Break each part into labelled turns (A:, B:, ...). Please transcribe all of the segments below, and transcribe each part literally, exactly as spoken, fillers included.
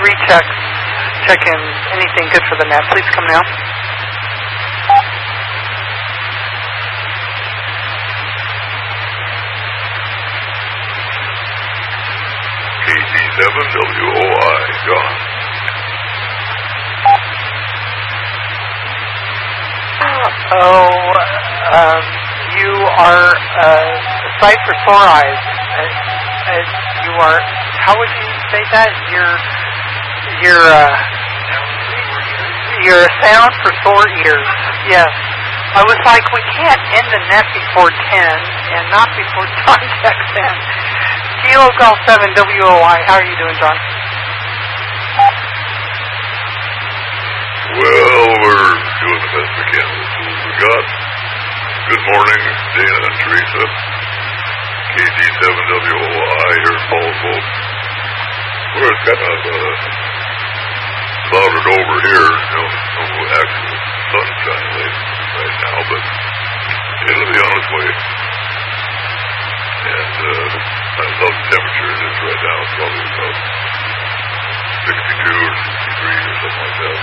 A: recheck, check in anything good for the net. Please come now.
B: K G seven W O I, John.
A: Oh, um, you are uh, a sight for sore eyes. Uh, uh, you are, how would you say that? You're, you're, uh, you're a sound for sore ears. Yes. I was like, we can't end the net before ten and not before John checks in. Kilo Golf seven W O I, how are you doing, John?
B: Well, we're doing the best we can with the tools we got. Good morning, Dana and Teresa. K G seven W O I here in Fallsville. We're kind of uh, clouded over here. No, no actual sunshine right now, but it'll be on its way. And uh, I love the temperature it is right now. It's probably about sixty-two or sixty-three or something like that.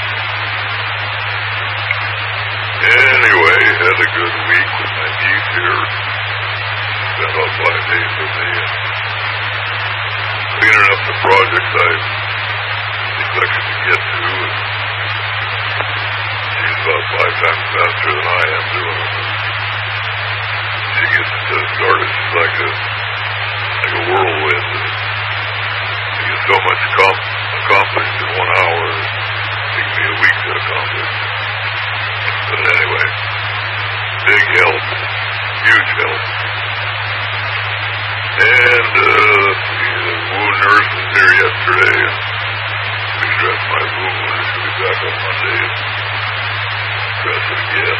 B: Anyway, had a good week with my niece here. Spent about five days with me and cleaning up the projects I neglected to get to. And she's about five times faster than I am doing them. She gets uh, started. She's like a like a whirlwind. She gets so much com- accomplished in one hour. It takes me a week to accomplish. But anyway, big help, huge help. And uh, the wound nurse was here yesterday and we dressed my wound. She'll be back on Monday and dress it again.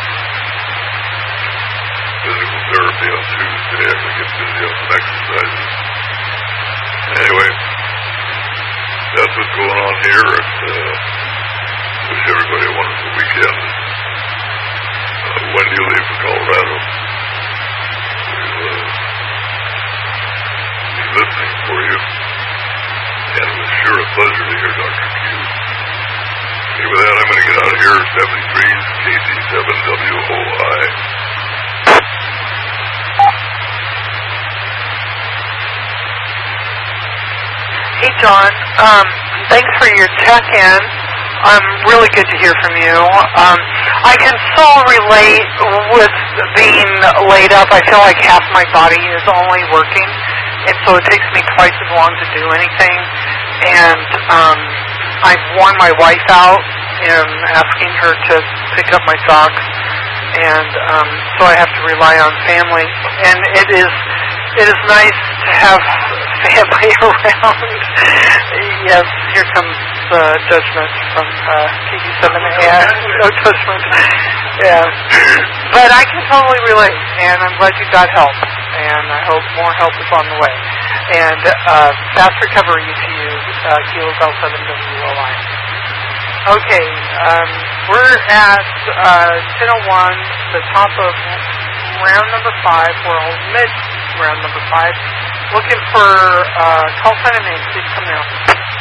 B: Physical therapy on Tuesday. I'm going to get busy on some exercises. Anyway, that's what's going on here. And uh, wish everybody a wonderful weekend. Uh, when do you leave for Colorado? We'll uh, be listening for you. And it was sure a pleasure to hear Doctor Q. Okay, with that, I'm going to get out of here. seventy-three K G seven W O I.
A: Hey, John. Um, thanks for your check-in. Um, really good to hear from you. Um, I can so relate with being laid up. I feel like half my body is only working, and so it takes me twice as long to do anything. And um, I've worn my wife out in asking her to pick up my socks, and um, so I have to rely on family. And it is it is nice to have family around. Yes, here comes uh, judgment from uh, K G seven. Yeah, no judgment. Yeah, but I can totally relate, and I'm glad you got help, and I hope more help is on the way. And uh, fast recovery to you, uh, Kilo Golf seven W O I. Okay, um, we're at uh, ten oh one, the top of round number five. We're on mid round number five. Looking for uh, call sign and name. Please come now.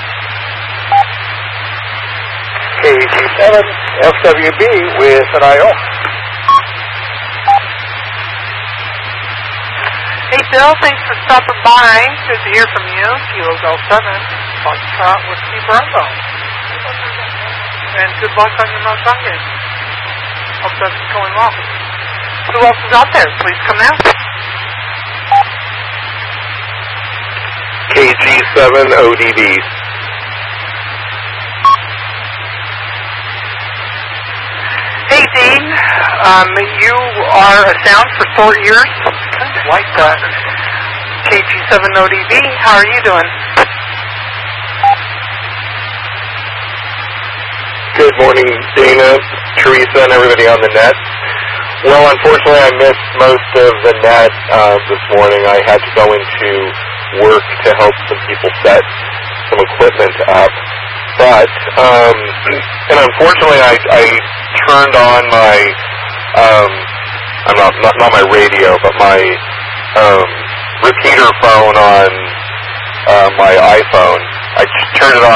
C: K G seven F W B with an I O.
A: Hey, Bill, thanks for stopping by. Good to hear from you. Kilo Golf seven, Foxtrot Whiskey Bravo. And good luck on your Mount game. Hope that's going well. Who else is out there? Please come now.
C: K G seven O D B.
A: Hey, Dean. Um, you are a sound for sore ears. Kind of like that. K G seven O D B, how are you doing?
C: Good morning, Dana, Teresa, and everybody on the net. Well, unfortunately, I missed most of the net uh, this morning. I had to go into work to help some people set some equipment up. But, um, and unfortunately, I, I turned on my, um, I'm not, not, not my radio, but my um, repeater phone on uh, my iPhone. I just turned it on